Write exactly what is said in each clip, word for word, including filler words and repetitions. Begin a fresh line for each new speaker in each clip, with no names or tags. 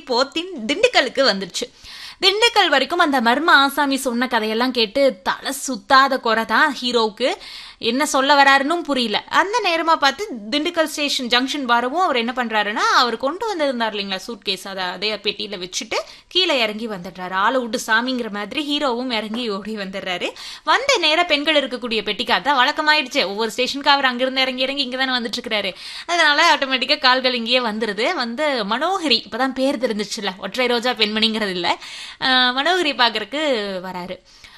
இப்போ திண் திண்டுக்கலுக்கு வந்துருச்சு. திண்டுக்கல் வரைக்கும் அந்த மர்ம ஆசாமி சொன்ன கதையெல்லாம் கேட்டு தலை சுத்தாத குறை தான் ஹீரோவுக்கு. என்ன சொல்ல வராருன்னு புரியல. அந்த நேரமா பார்த்து திண்டுக்கல் ஸ்டேஷன் ஜங்ஷன் வரவும் அவர் என்ன பண்றாருன்னா, அவர் கொண்டு வந்திருந்தார் இல்லைங்களா சூட் கேஸ், அதை அதே பெட்டியில வச்சுட்டு கீழே இறங்கி வந்துடுறாரு. ஆளை விட்டு சாமிங்கிற மாதிரி ஹீரோவும் இறங்கி ஓடி வந்துடுறாரு. வந்து நேர பெண்கள் இருக்கக்கூடிய பெட்டிக்கு, அதான் வழக்கமாயிடுச்சு, ஒவ்வொரு ஸ்டேஷனுக்கு அவர் அங்கிருந்து இறங்கி இறங்கி இங்கதானே வந்துட்டு இருக்கிறாரு. அதனால ஆட்டோமேட்டிக்கா கால்கள் இங்கேயே வந்துருது. வந்து மனோகரி, இப்பதான் பேர் தெரிஞ்சிச்சுல, ஒற்றை ரோஜா பெண்மணிங்கிறது இல்ல, மனோகரி பாக்குறதுக்கு வராரு.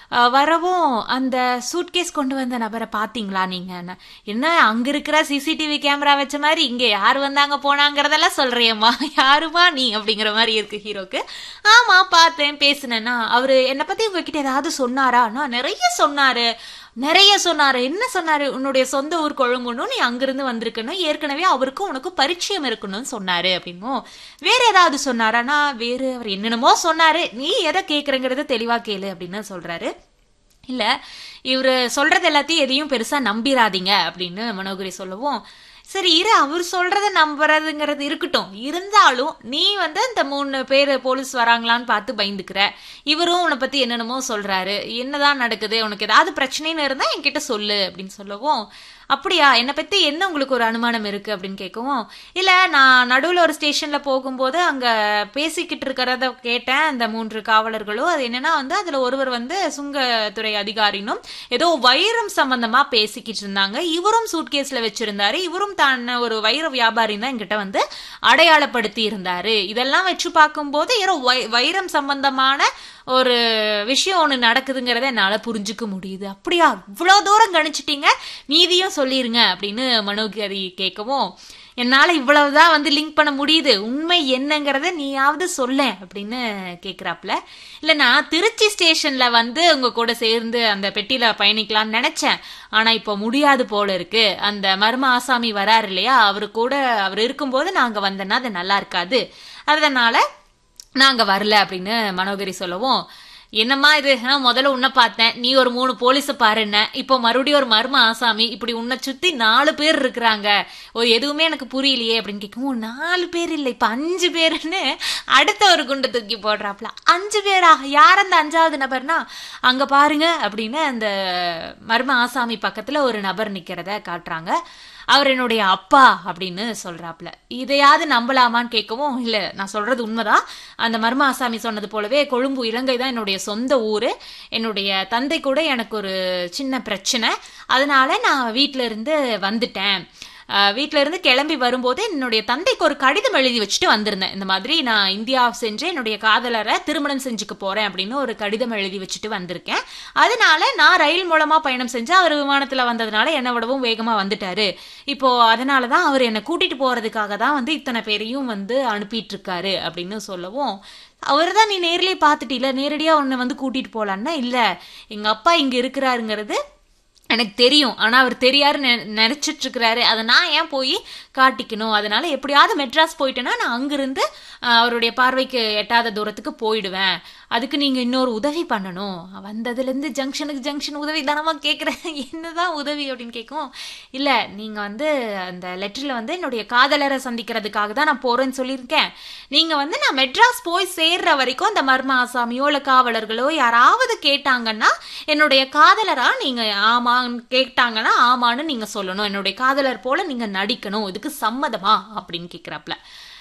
வரவும் அந்த சூட்கேஸ் கொண்டு வந்த நபரை பாத்தீங்களா நீங்க? என்ன அங்க இருக்கிற சிசிடிவி கேமரா வச்ச மாதிரி இங்க யாரு வந்தாங்க போனாங்கிறதெல்லாம் சொல்றியம்மா, யாருமா நீ அப்படிங்கிற மாதிரி இருக்கு ஹீரோக்கு. ஆமா பார்த்தேன், பேசுனேன்னா அவரு என்னை பத்தி உங்ககிட்ட ஏதாவது சொன்னாரா? நான் நிறைய சொன்னாரு நிறைய சொன்னாரு. என்ன சொன்னாரு? உன்னுடைய சொந்த ஊர் கொழும்புன்னு, நீ அங்கிருந்து வந்திருக்கணும், ஏற்கனவே அவருக்கும் உனக்கு பரிச்சயம் இருக்கணும்னு சொன்னாரு அப்படின்னும். வேற ஏதாவது சொன்னாரானா? வேறு அவர் என்னென்னமோ சொன்னாரு, நீ எதை கேக்குறங்கிறத தெளிவா கேளு அப்படின்னு சொல்றாரு. இல்ல இவரு சொல்றது எல்லாத்தையும் எதையும் பெருசா நம்பிராதீங்க அப்படின்னு மனோகரி சொல்லவும், சரி இரு, அவர் சொல்றத நம்புறதுங்கிறது இருக்கட்டும், இருந்தாலும் நீ வந்து இந்த மூணு பேரு போலீஸ் வராங்களான்னு பார்த்து பயந்துக்கிற, இவரும் உன்னை பத்தி என்னென்னமோ சொல்றாரு, என்னதான் நடக்குது, உனக்கு ஏதாவது பிரச்சனைன்னு இருந்தா என்கிட்ட சொல்லு அப்படின்னு சொல்லவும், அப்படியா என்னை பத்தி என்ன உங்களுக்கு ஒரு அனுமானம் இருக்கு அப்படின்னு கேட்கவும், இல்ல நான் நடுவில் ஒரு ஸ்டேஷன்ல போகும்போது அங்க பேசிக்கிட்டு இருக்கிறத கேட்டேன் அந்த மூன்று காவலர்களும். அது என்னன்னா வந்து அதுல ஒருவர் வந்து சுங்கத்துறை அதிகாரினும் ஏதோ வைரம் சம்பந்தமா பேசிக்கிட்டு இருந்தாங்க. இவரும் சூட்கேஸ்ல வச்சிருந்தாரு, இவரும் தான் ஒரு வைர வியாபாரி தான் என்கிட்ட வந்து அடையாளப்படுத்தி இருந்தாரு. இதெல்லாம் வச்சு பார்க்கும்போது ஏதோ வைரம் சம்பந்தமான ஒரு விஷயம் ஒண்ணு நடக்குதுங்கிறத என்னால புரிஞ்சுக்க முடியுது. அப்படியா, இவ்வளவு தூரம் கணிச்சிட்டீங்க, நீதியும் சொல்லிருங்க அப்படின்னு மனோகரி கேட்கவும், என்னால இவ்வளவுதான் வந்து லிங்க் பண்ண முடியுது, உண்மை என்னங்கிறத நீயாவது சொல்ல அப்படின்னு கேக்குறாப்ல. இல்ல நான் திருச்சி ஸ்டேஷன்ல வந்து உங்க கூட சேர்ந்து அந்த பெட்டியில பயணிக்கலாம்னு நினைச்சேன், ஆனா இப்ப முடியாது போல இருக்கு, அந்த மர்ம ஆசாமி வராரு இல்லையா, அவரு கூட அவர் இருக்கும்போது நாங்க வந்தேன்னா அது நல்லா இருக்காது, அதனால நாங்க வரல அப்படின்னு மனோகரி சொல்லவும், என்னம்மா இது, முதல்ல உன்னை பார்த்தேன், நீ ஒரு மூணு போலீஸ பாருன்ன, இப்போ மறுபடியும் ஒரு மர்ம ஆசாமி, இப்படி உன்னை சுத்தி நாலு பேர் இருக்கிறாங்க, ஒரு எதுவுமே எனக்கு புரியலையே அப்படின்னு கேட்கும். நாலு பேர் இல்லை, இப்ப அஞ்சு பேருன்னு அடுத்த ஒரு குண்டு தூக்கி போடுறாப்ல. அஞ்சு பேரா? யார் அந்த அஞ்சாவது நபர்னா? அங்க பாருங்க அப்படின்னு அந்த மர்ம ஆசாமி பக்கத்துல ஒரு நபர் நிக்கிறத காட்டுறாங்க. அவர் என்னுடைய அப்பா அப்படின்னு சொல்றாப்ல. இதையாவது நம்பலாமான்னு கேட்கவும், இல்ல நான் சொல்றது உண்மைதான், அந்த மர்ம ஆசாமி சொன்னது போலவே கொழும்பு இலங்கை தான் என்னுடைய சொந்த ஊரு, என்னுடைய தந்தை கூட எனக்கு ஒரு சின்ன பிரச்சனை, அதனால நான் வீட்டுல இருந்து வந்துட்டேன், வீட்டுல இருந்து கிளம்பி வரும்போது என்னுடைய தந்தைக்கு ஒரு கடிதம் எழுதி வச்சுட்டு வந்திருந்தேன், இந்த மாதிரி நான் இந்தியா சென்று என்னுடைய காதலரை திருமணம் செஞ்சுக்க போறேன் அப்படின்னு ஒரு கடிதம் எழுதி வச்சுட்டு வந்திருக்கேன், அதனால நான் ரயில் மூலமா பயணம் செஞ்சு அவர் விமானத்துல வந்ததுனால என்னை விடவும் வேகமா வந்துட்டாரு, இப்போ அதனாலதான் அவர் என்னை கூட்டிட்டு போறதுக்காக தான் வந்து இத்தனை பேரையும் வந்து அனுப்பிட்டு இருக்காரு அப்படின்னு சொல்லவும், அவர் தான் நீ நேர்லயே பாத்துட்டீல, நேரடியா உன்னை வந்து கூட்டிட்டு போலான்னா, இல்ல எங்க அப்பா இங்க இருக்கிறாருங்கிறது எனக்கு தெரியும், ஆனா அவர் தெரியாரு நினைச்சிட்டு இருக்கிறாரு, அதை நான் ஏன் போய் காட்டிக்கணும், அதனால எப்படியாவது மெட்ராஸ் போயிட்டேன்னா நான் அங்கிருந்து அவருடைய பார்வைக்கு எட்டாத தூரத்துக்கு போயிடுவேன், அதுக்கு நீங்க இன்னொரு உதவி பண்ணணும், வந்ததுல இருந்து ஜங்ஷனுக்கு ஜங்ஷன் உதவி தானமா கேக்குறேன், என்னதான் உதவி அப்படின்னு கேட்கும். இல்ல நீங்க வந்து அந்த லெட்டர்ல வந்து என்னுடைய காதலரை சந்திக்கிறதுக்காக தான் நான் போறேன்னு சொல்லியிருக்கேன், நீங்க வந்து நான் மெட்ராஸ் போய் சேர்ற வரைக்கும் அந்த மர்ம ஆசாமியோ இல்ல காவலர்களோ யாராவது கேட்டாங்கன்னா என்னுடைய காதலரா நீங்க ஆமா கேட்டாங்கன்னா ஆமான்னு நீங்க சொல்லணும், என்னுடைய காதலர் போல நீங்க நடிக்கணும், இதுக்கு சம்மதமா அப்படின்னு கேக்குறாப்ல.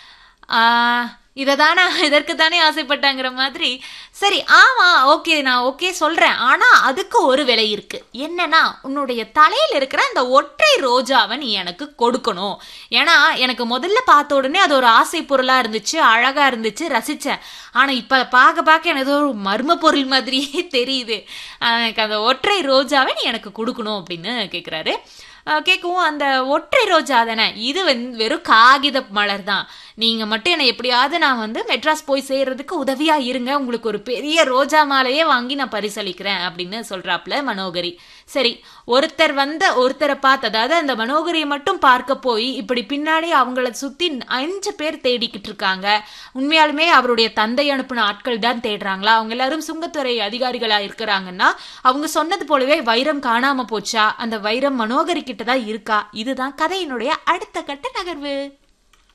ஆஹ் இததானே இதற்கு தானே ஆசைப்பட்டாங்கிற மாதிரி, சரி ஆமா ஓகே நான் ஓகே சொல்றேன், ஆனா அதுக்கு ஒரு விலை இருக்கு, என்னன்னா உன்னுடைய தலையில இருக்கிற அந்த ஒற்றை ரோஜாவை நீ எனக்கு கொடுக்கணும், ஏன்னா எனக்கு முதல்ல பார்த்த உடனே அது ஒரு ஆசை பொருளா இருந்துச்சு, அழகா இருந்துச்சு, ரசிச்சேன், ஆனா இப்ப பார்க்க பார்க்க எனக்கு ஒரு மர்ம பொருள் மாதிரியே தெரியுது, எனக்கு அந்த ஒற்றை ரோஜாவை நீ எனக்கு கொடுக்கணும் அப்படின்னு கேக்குறாரு. கேட்கவும், அந்த ஒற்றை ரோஜா தானே இது, வந்து வெறும் காகித மலர் தான், நீங்க மட்டும் என்னை எப்படியாவது நான் வந்து மெட்ராஸ் போய் சேர்றதுக்கு உதவியா இருங்க, உங்களுக்கு ஒரு பெரிய ரோஜா மாலையே வாங்கி நான் பரிசளிக்கிறேன் அப்படின்னு சொல்றாப்ல மனோகரி. சரி, ஒருத்தர் வந்த ஒருத்தரை பார்த்து, அதாவது அந்த மனோகரியை மட்டும் பார்க்க போய் இப்படி பின்னாடி அவங்கள சுத்தி அஞ்சு பேர் தேடிக்கிட்டு இருக்காங்க, உண்மையாலுமே அவருடைய தந்தை அனுப்பின ஆட்கள் தான் தேடுறாங்களா, அவங்க எல்லாரும் சுங்கத்துறை அதிகாரிகளா இருக்கிறாங்கன்னா அவங்க சொன்னது போலவே வைரம் காணாம போச்சா, அந்த வைரம் மனோகரி கிட்டதான் இருக்கா, இதுதான் கதையினுடைய அடுத்த கட்ட நகர்வு.